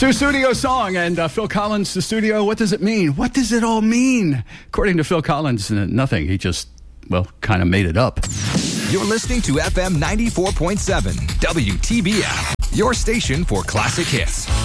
Sue Studio song and Phil Collins, the studio. What does it mean? What does it all mean? According to Phil Collins, nothing. He just, kind of made it up. You're listening to FM 94.7 WTBF, your station for classic hits.